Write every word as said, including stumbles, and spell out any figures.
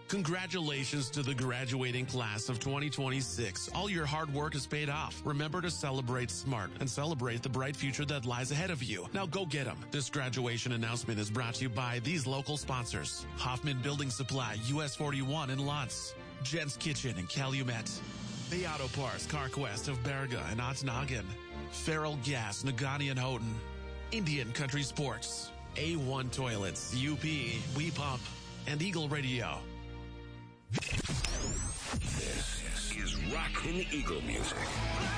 Congratulations to the graduating class of twenty twenty-six. All your hard work is paid off. Remember to celebrate smart and celebrate the bright future that lies ahead of you. Now go get them. This graduation announcement is brought to you by these local sponsors. Hoffman Building Supply, U S forty-one in Lutz. Jen's Kitchen in Calumet. The Auto Parts CarQuest of Berga and Otznagen. Feral Gas, Nagani and Houghton. Indian Country Sports. A one Toilets, U P, We Pump, and Eagle Radio. This is Rockin' Eagle Music.